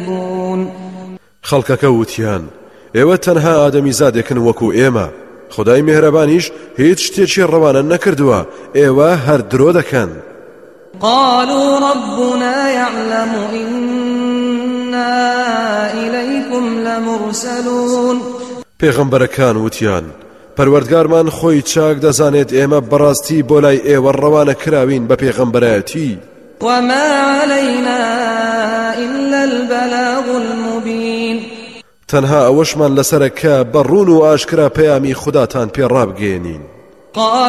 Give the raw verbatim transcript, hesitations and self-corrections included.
خەڵکەکە وتیان ئێوە تەنها ئادەمی زادێکن وەکو ئێمە خدای میهرەبانیش هیچ شتێکی ڕەوانە نەکردووە ئێوە هەر درۆ دەکەن. قالوا ربنا يعلم إنا إليكم لمرسلون پێغەمبەرەکان وتیان پەروەردگارمان خۆی چاک دەزانێت ئێمە بەڕاستی بۆ لای ئێوە ڕەوانە کراوین بە پێغەمبەرایەتی. وما علينا إلا البلاغ المبين تەنها ئەوەشمان لەسەرە کە بەڕوون و ئاشکرا پەیامی خوداتان پێڕابگەێنین.